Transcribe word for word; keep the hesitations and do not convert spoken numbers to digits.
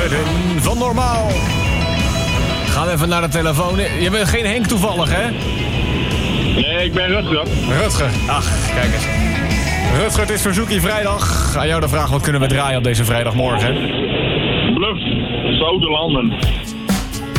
Bedden van Normaal. Gaan we even naar de telefoon. Je bent geen Henk toevallig, hè? Nee, ik ben Rutger. Rutger. Ach, kijk eens. Rutger, het is Verzoekie Vrijdag. Aan jou de vraag, wat kunnen we draaien op deze vrijdagmorgen? Bluff, Zoute Landen.